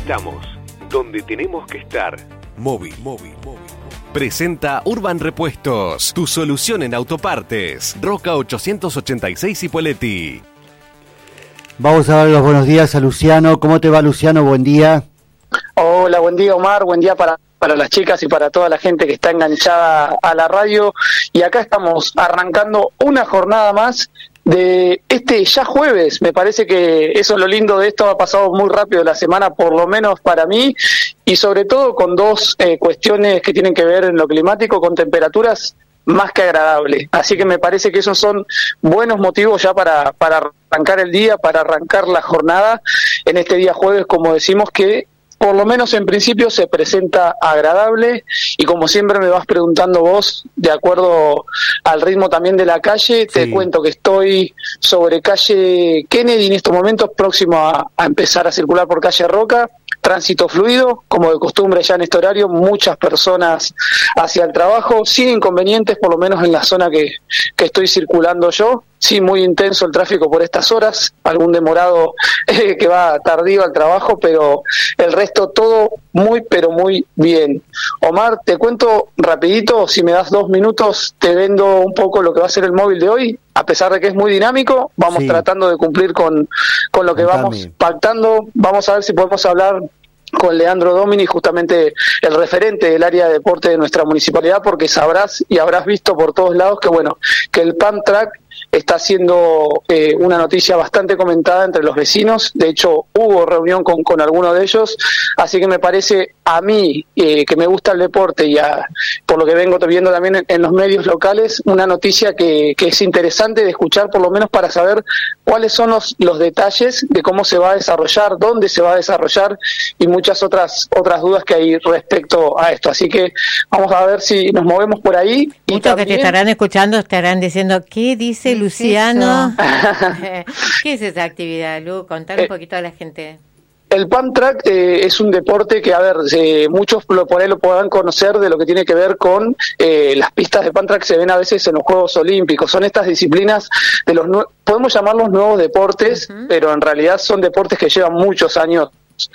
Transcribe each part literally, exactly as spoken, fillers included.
Estamos donde tenemos que estar. Móvil, móvil, móvil. Presenta Urban Repuestos, tu solución en autopartes. Roca ochocientos ochenta y seis Ipoleti. Vamos a dar los buenos días a Luciano. ¿Cómo te va, Luciano? Buen día. Hola, buen día, Omar. Buen día para, para las chicas y para toda la gente que está enganchada a la radio. Y acá estamos arrancando una jornada más de este ya jueves. Me parece que eso es lo lindo de esto, ha pasado muy rápido la semana, por lo menos para mí, y sobre todo con dos eh, cuestiones que tienen que ver en lo climático, con temperaturas más que agradables. Así que me parece que esos son buenos motivos ya para, para arrancar el día, para arrancar la jornada en este día jueves, como decimos, que por lo menos en principio se presenta agradable, y como siempre me vas preguntando vos, de acuerdo al ritmo también de la calle, te sí. cuento que estoy sobre calle Kennedy en estos momentos, próximo a, a empezar a circular por calle Roca, tránsito fluido, como de costumbre ya en este horario, muchas personas hacia el trabajo, sin inconvenientes, por lo menos en la zona que, que estoy circulando yo. Sí, muy intenso el tráfico por estas horas, algún demorado eh, que va tardío al trabajo, pero el resto todo muy, pero muy bien. Omar, te cuento rapidito, si me das dos minutos, te vendo un poco lo que va a ser el móvil de hoy. A pesar de que es muy dinámico, vamos sí. tratando de cumplir con, con lo que Contame. vamos pactando. Vamos a ver si podemos hablar con Leandro Domini, justamente el referente del área de deporte de nuestra municipalidad, porque sabrás y habrás visto por todos lados que bueno, que el Pump Track está siendo eh, una noticia bastante comentada entre los vecinos. De hecho, hubo reunión con, con alguno de ellos, así que me parece a mí, eh, que me gusta el deporte y a, por lo que vengo viendo también en, en los medios locales, una noticia que, que es interesante de escuchar, por lo menos para saber cuáles son los, los detalles de cómo se va a desarrollar, dónde se va a desarrollar y muchas otras otras dudas que hay respecto a esto. Así que vamos a ver si nos movemos por ahí. Muchos también... que te estarán escuchando estarán diciendo, ¿qué dice Luciano? ¿Qué es esa actividad, Lu? Contar un poquito a la gente. El Pump Track eh, es un deporte que, a ver, eh, muchos lo, por ahí lo podrán conocer de lo que tiene que ver con eh, las pistas de Pump Track que se ven a veces en los Juegos Olímpicos. Son estas disciplinas de los, nue- podemos llamarlos nuevos deportes, uh-huh. pero en realidad son deportes que llevan muchos años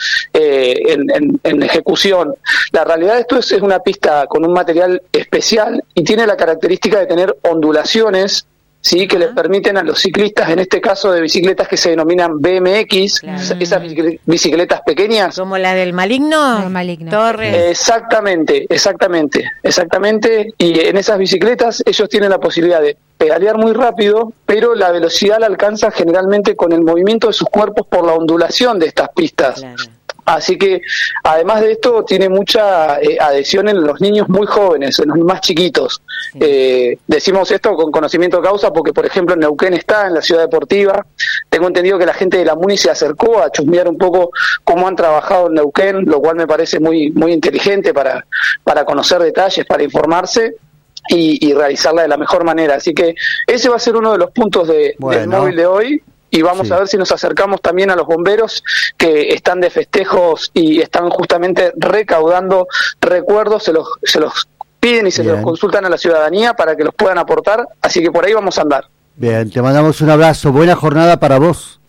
Eh, en, en, en ejecución. La realidad de esto es, es una pista con un material especial y tiene la característica de tener ondulaciones, sí, que uh-huh. les permiten a los ciclistas, en este caso de bicicletas que se denominan B M X, claro. esas bicicletas pequeñas. Como la del Maligno, el Maligno. Torres. Exactamente, exactamente, exactamente. Y en esas bicicletas ellos tienen la posibilidad de pedalear muy rápido, pero la velocidad la alcanza generalmente con el movimiento de sus cuerpos por la ondulación de estas pistas. Claro. Así que, además de esto, tiene mucha eh, adhesión en los niños muy jóvenes, en los más chiquitos. Sí. Eh, decimos esto con conocimiento de causa porque, por ejemplo, en Neuquén está, en la ciudad deportiva. Tengo entendido que la gente de la Muni se acercó a chusmear un poco cómo han trabajado en Neuquén, lo cual me parece muy muy inteligente para, para conocer detalles, para informarse. Y, y realizarla de la mejor manera. Así que ese va a ser uno de los puntos de, bueno. del móvil de hoy. Y vamos sí. a ver si nos acercamos también a los bomberos que están de festejos y están justamente recaudando recuerdos, se los, se los piden y se Bien. los consultan a la ciudadanía para que los puedan aportar, así que por ahí vamos a andar. Bien, te mandamos un abrazo, buena jornada para vos.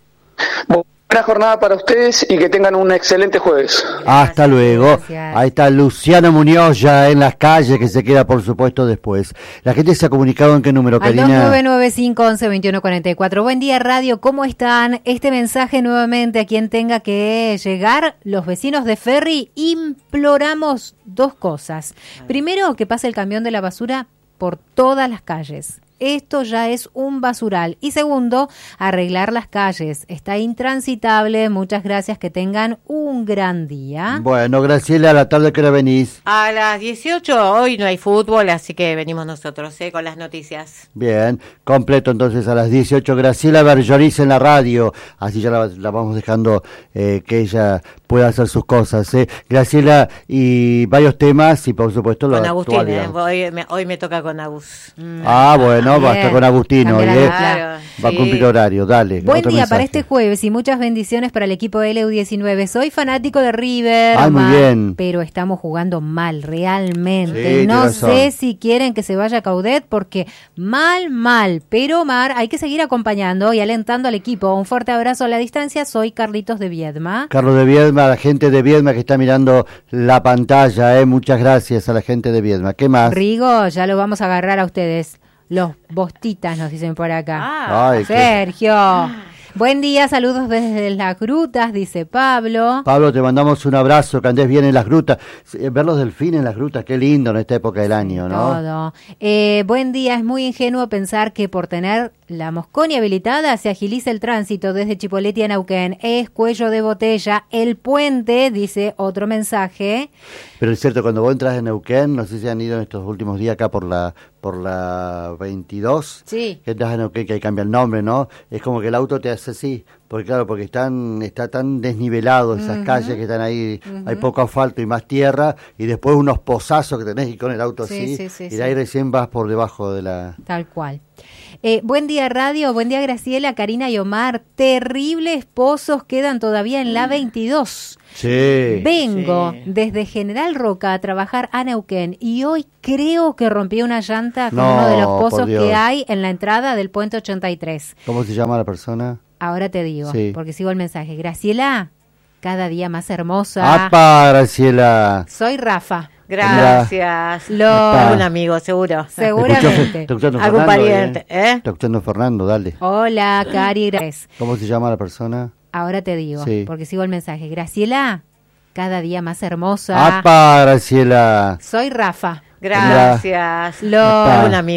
Buena jornada para ustedes y que tengan un excelente jueves. Hasta luego. Gracias. Ahí está Luciano Muñoz ya en las calles, que se queda por supuesto después. La gente se ha comunicado en qué número, Al Karina. dos nueve nueve cinco once veintiuno cuarenta y cuatro. Buen día, radio, ¿cómo están? Este mensaje nuevamente a quien tenga que llegar. Los vecinos de Ferry imploramos dos cosas. Primero, que pase el camión de la basura por todas las calles. Esto ya es un basural. Y segundo, arreglar las calles. Está intransitable. Muchas gracias. Que tengan un gran día. Bueno, Graciela, a la tarde, ¿qué hora venís? A las dieciocho. Hoy no hay fútbol, así que venimos nosotros eh, con las noticias. Bien, completo entonces a las dieciocho. Graciela Berjoris en la radio. Así ya la, la vamos dejando eh, que ella pueda hacer sus cosas. Eh. Graciela, y varios temas y por supuesto con la Agustín, eh. hoy, me, hoy me toca con Agus. Mm. Ah, bueno. No, va a estar con Agustino hoy, ¿eh? Claro, va sí. a cumplir horario, dale. Buen día mensaje. para este jueves y muchas bendiciones para el equipo L U diecinueve. Soy fanático de River, Ay, muy Mar, bien. pero estamos jugando mal, realmente. Sí, no tenés razón. sé si quieren que se vaya Caudet, porque mal, mal. Pero, Mar, hay que seguir acompañando y alentando al equipo. Un fuerte abrazo a la distancia. Soy Carlitos de Viedma. Carlos de Viedma, la gente de Viedma que está mirando la pantalla, eh, muchas gracias a la gente de Viedma. ¿Qué más? Rigo, ya lo vamos a agarrar a ustedes. Los bostitas nos dicen por acá. Ah, Ay, qué- Sergio. Buen día, saludos desde las grutas, dice Pablo. Pablo, te mandamos un abrazo, que andes bien en las grutas. Eh, Ver los delfines en las grutas, qué lindo en esta época del año, ¿no? Todo. Eh, buen día, es muy ingenuo pensar que por tener la Mosconi habilitada se agiliza el tránsito desde Chipoleti a Neuquén. Es cuello de botella. El puente, dice otro mensaje. Pero es cierto, cuando vos entras en Neuquén, no sé si han ido en estos últimos días acá por la por la veintidós, Sí. que entras en Neuquén, que ahí cambia el nombre, ¿no? Es como que el auto te hace así, porque claro, porque están está tan desnivelado esas Ujú. calles que están ahí, Ujú. hay poco asfalto y más tierra, y después unos pozazos que tenés y con el auto Sí, así, sí, sí, y sí. de ahí recién vas por debajo de la... Tal cual. Eh, buen día radio, buen día Graciela, Karina y Omar. Terribles pozos quedan todavía en la veintidós. Sí. Vengo Sí. desde General Roca a trabajar a Neuquén y hoy creo que rompí una llanta con No, uno de los por pozos Dios. que hay en la entrada del puente ochenta y tres. ¿Cómo se llama la persona? Ahora te digo, Sí. porque sigo el mensaje. Graciela, cada día más hermosa. ¡Apa, Graciela! Soy Rafa. Gracias. Lo- Algún amigo, seguro. Seguramente. Está escuchando Algún Fernando, pariente, ¿eh? Está escuchando Fernando, dale. Hola, Cari. Gracias. ¿Cómo se llama la persona? Ahora te digo, Sí. porque sigo el mensaje. Graciela, cada día más hermosa. ¡Apa, Graciela! Soy Rafa. Gracias. Lo- Apa. Algún amigo.